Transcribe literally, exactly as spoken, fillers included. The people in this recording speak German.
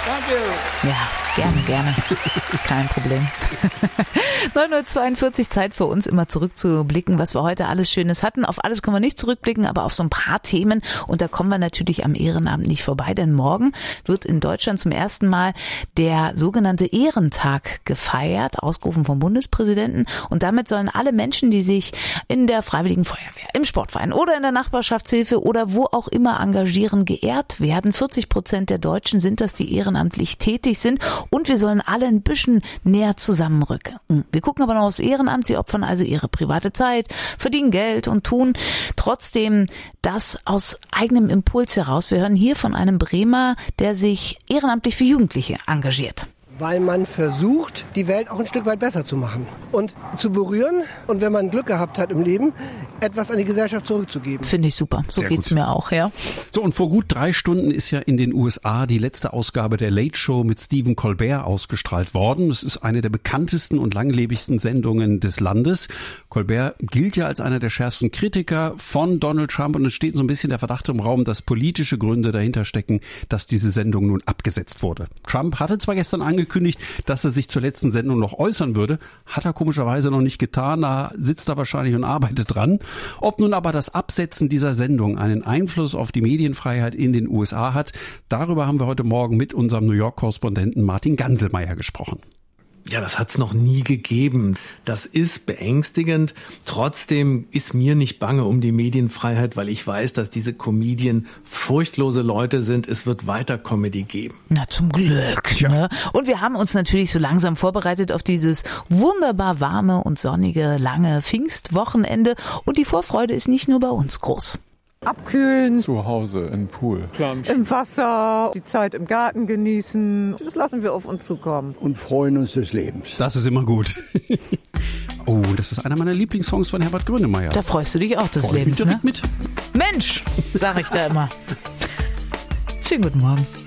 Danke. Ja, gerne, gerne. Kein Problem. neun Uhr zweiundvierzig, Zeit für uns, immer zurückzublicken, was wir heute alles Schönes hatten. Auf alles können wir nicht zurückblicken, aber auf so ein paar Themen. Und da kommen wir natürlich am Ehrenamt nicht vorbei, denn morgen wird in Deutschland zum ersten Mal der sogenannte Ehrentag gefeiert, ausgerufen vom Bundespräsidenten. Und damit sollen alle Menschen, die sich in der Freiwilligen Feuerwehr, im Sportverein oder in der Nachbarschaftshilfe oder wo auch immer engagieren, geehrt werden. vierzig Prozent der Deutschen sind das, die ehrenamtlich tätig sind. Und wir sollen alle ein bisschen näher zusammenrücken. Wir gucken aber noch aufs Ehrenamt. Sie opfern also ihre private Zeit, verdienen Geld und tun trotzdem das aus eigenem Impuls heraus. Wir hören hier von einem Bremer, der sich ehrenamtlich für Jugendliche engagiert. Weil man versucht, die Welt auch ein Stück weit besser zu machen und zu berühren und wenn man Glück gehabt hat im Leben, etwas an die Gesellschaft zurückzugeben. Finde ich super. So Sehr geht's gut. mir auch, ja. So, und vor gut drei Stunden ist ja in den U S A die letzte Ausgabe der Late Show mit Stephen Colbert ausgestrahlt worden. Es ist eine der bekanntesten und langlebigsten Sendungen des Landes. Colbert gilt ja als einer der schärfsten Kritiker von Donald Trump und es steht so ein bisschen der Verdacht im Raum, dass politische Gründe dahinter stecken, dass diese Sendung nun abgesetzt wurde. Trump hatte zwar gestern angekündigt, dass er sich zur letzten Sendung noch äußern würde, hat er komischerweise noch nicht getan, da sitzt er wahrscheinlich und arbeitet dran. Ob nun aber das Absetzen dieser Sendung einen Einfluss auf die Medienfreiheit in den U S A hat, darüber haben wir heute Morgen mit unserem New York-Korrespondenten Martin Ganselmeier gesprochen. Ja, das hat's noch nie gegeben. Das ist beängstigend. Trotzdem ist mir nicht bange um die Medienfreiheit, weil ich weiß, dass diese Comedien furchtlose Leute sind. Es wird weiter Comedy geben. Na, zum Glück. Ja. Ne? Und wir haben uns natürlich so langsam vorbereitet auf dieses wunderbar warme und sonnige, lange Pfingstwochenende. Und die Vorfreude ist nicht nur bei uns groß. Abkühlen, Zu Hause im Pool. im Wasser, die Zeit im Garten genießen. Das lassen wir auf uns zukommen. Und freuen uns des Lebens. Das ist immer gut. Oh, das ist einer meiner Lieblingssongs von Herbert Grönemeyer. Da freust du dich auch des Freu ich mich Lebens, ne? direkt mit. Mensch, sag ich da immer. Schönen guten Morgen.